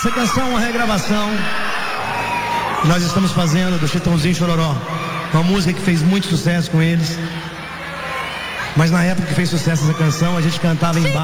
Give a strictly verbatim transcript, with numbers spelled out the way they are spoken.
Essa canção é uma regravação que nós estamos fazendo do Chitãozinho Chororó. Uma música que fez muito sucesso com eles. Mas na época que fez sucesso essa canção, a gente cantava em bar.